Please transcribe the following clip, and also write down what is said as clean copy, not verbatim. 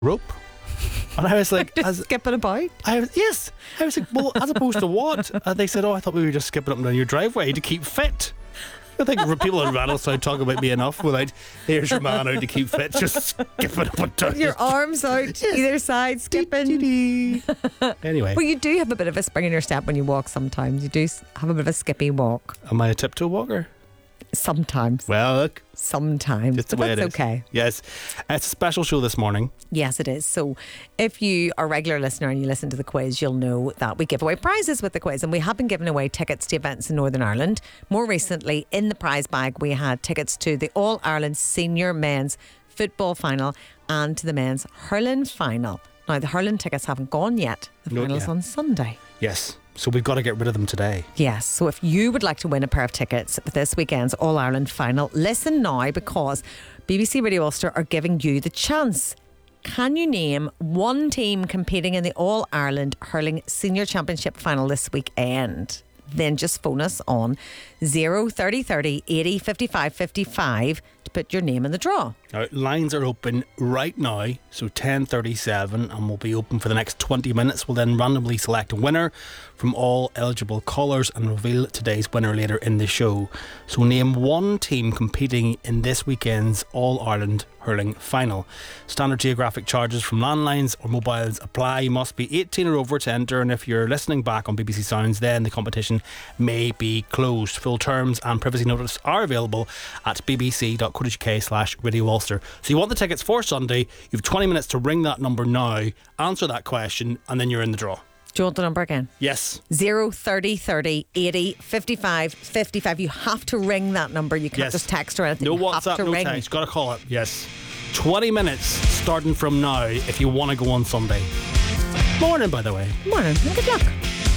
rope. And I was like, Just skipping about. I was like, well, as opposed to what? And they said, I thought we were just skipping up and down your driveway to keep fit. I think people in Rattleside talk about me enough without, here's your man out to keep fit, just skipping up and down. Your arms out either side, skipping. Anyway. But you do have a bit of a spring in your step when you walk sometimes. You do have a bit of a skippy walk. Am I a tiptoe walker? Sometimes. Well, look. Sometimes. Just the But way that's it is. okay. Yes. It's a special show this morning. Yes, it is. So if you are a regular listener and you listen to the quiz, you'll know that we give away prizes with the quiz. And we have been giving away tickets to events in Northern Ireland. More recently, in the prize bag, we had tickets to the All-Ireland Senior Men's Football Final and to the Men's Hurling Final. Now, the hurling tickets haven't gone yet. The Not final's yet. on Sunday. Yes. So we've got to get rid of them today. Yes, so if you would like to win a pair of tickets for this weekend's All-Ireland final, listen now, because BBC Radio Ulster are giving you the chance. Can you name one team competing in the All-Ireland Hurling Senior Championship final this weekend? Then just phone us on 030 30 80 55 55 to put your name in the draw. Now, lines are open right now, so 10:37, and will be open for the next 20 minutes. We'll then randomly select a winner from all eligible callers and reveal today's winner later in the show. So name one team competing in this weekend's All-Ireland Hurling Final. Standard geographic charges from landlines or mobiles apply. You must be 18 or over to enter, and if you're listening back on BBC Sounds, then the competition may be closed. Full terms and privacy notice are available at bbc.co.uk/Radio Ulster. So you want the tickets for Sunday, you have 20 minutes to ring that number now, answer that question, and then you're in the draw. Do you want the number again? Yes. 030 30 80 55 55. You have to ring that number. You can't just text or anything. No you have WhatsApp, to no ring. text. Got to call it. Yes. 20 minutes starting from now if you want to go on Sunday. Morning, by the way. Morning. Good luck.